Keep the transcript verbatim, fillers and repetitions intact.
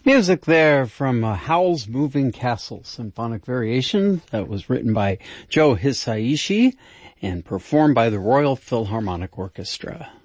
Music there from uh, Howl's Moving Castle Symphonic Variation that was written by Joe Hisaishi and performed by the Royal Philharmonic Orchestra.